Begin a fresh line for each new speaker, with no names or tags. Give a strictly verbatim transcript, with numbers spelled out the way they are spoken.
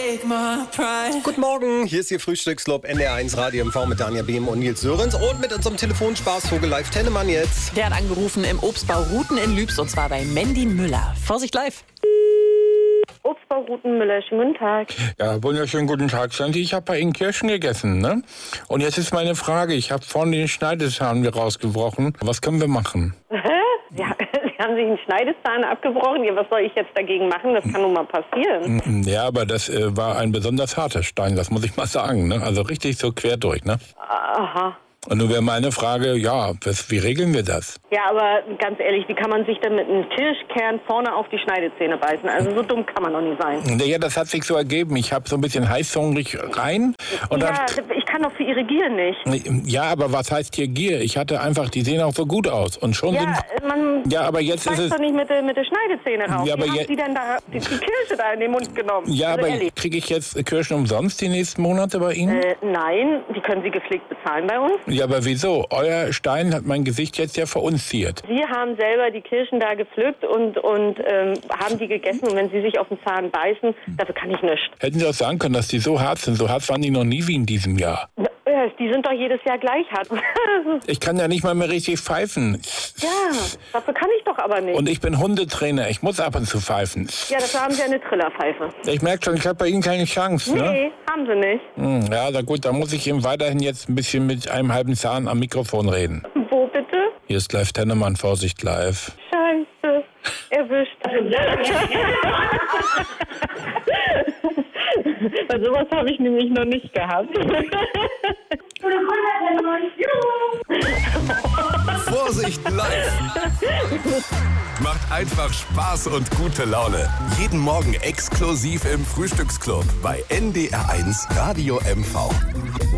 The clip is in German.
take my pride.
Guten Morgen, hier ist Ihr Frühstücksclub N D R eins Radio M V mit Danja Behm und Nils Sörensen und mit unserem Telefonspaßvogel Live Tennemann jetzt.
Der hat angerufen im Obstbau Ruten in Lübs und zwar bei Mandy Müller. Vorsicht live.
Obstbau Ruten Müller, schönen guten Tag.
Ja, wunderschönen guten Tag, Sandy. Ich habe bei Ihnen Kirschen gegessen, ne? Und jetzt ist meine Frage, ich habe vorne den Schneidezahn mir rausgebrochen. Was können wir machen?
Hä? Ja, Sie haben sich einen Schneidezahn abgebrochen. Ja, was soll ich jetzt dagegen machen? Das kann nun mal passieren.
Ja, aber das äh, war ein besonders harter Stein, das muss ich mal sagen, ne? Also richtig so quer durch, ne?
Aha.
Und nun wäre meine Frage, ja, was, wie regeln wir das?
Ja, aber ganz ehrlich, wie kann man sich denn mit einem Kirschkern vorne auf die Schneidezähne beißen? Also so dumm kann man doch nicht sein.
Ja, das hat sich so ergeben. Ich habe so ein bisschen heißhungrig rein. Und
ja,
dann,
ich kann doch für Ihre Gier nicht.
ja, aber was heißt hier Gier? Ich hatte einfach, die sehen auch so gut aus. Und schon
Ja,
sind,
man
ja, aber jetzt ist
beißt
es...
doch nicht mit der, mit der Schneidezähne raus.
Ja, aber
wie haben
je-
Sie denn da die, die Kirsche da in den Mund genommen?
Ja,
also
aber
ehrlich.
kriege ich jetzt Kirschen umsonst die nächsten Monate bei Ihnen?
Äh, nein, die können Sie gepflegt bezahlen bei uns.
Ja, aber wieso? Euer Stein hat mein Gesicht jetzt ja verunziert.
Sie haben selber die Kirschen da gepflückt und, und ähm, haben die gegessen. Und wenn Sie sich auf den Zahn beißen, dafür kann ich nichts.
Hätten Sie auch sagen können, dass die so hart sind. So hart waren die noch nie wie in diesem Jahr.
Ja, die sind doch jedes Jahr gleich hart.
Ich kann ja nicht mal mehr richtig pfeifen.
Ja, dafür kann ich doch aber nicht.
Und ich bin Hundetrainer. Ich muss ab und zu pfeifen.
Ja, dafür haben Sie eine Trillerpfeife.
Ich merke schon, ich habe bei Ihnen keine Chance, ne?
Nee, haben Sie nicht.
Hm, ja, na gut, dann muss ich eben weiterhin jetzt ein bisschen mit einem halben Zahn am Mikrofon reden.
Wo bitte?
Hier ist Live Tennemann, Vorsicht live.
Scheiße, erwischt. Bei sowas habe ich nämlich noch nicht gehabt.
Vorsicht live! Macht einfach Spaß und gute Laune. Jeden Morgen exklusiv im Frühstücksclub bei N D R eins Radio M V.